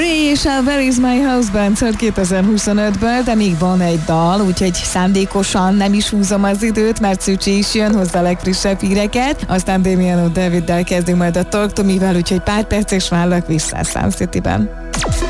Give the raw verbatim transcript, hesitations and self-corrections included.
Ray és a Where is my husband kétezer-huszonötből, de még van egy dal, úgyhogy szándékosan nem is húzom az időt, mert Szücsi is jön hozzá a legfrissebb híreket. Aztán Damian O'Daviddel kezdünk majd a Talk to Me-vel, úgyhogy pár perc és várlak vissza a Sound City-ben.